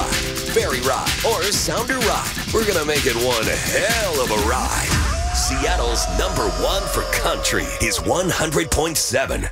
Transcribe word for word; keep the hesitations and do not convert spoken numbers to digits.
ride, ferry ride, or sounder ride. We're going to make it one hell of a ride. Seattle's number one for country is one hundred point seven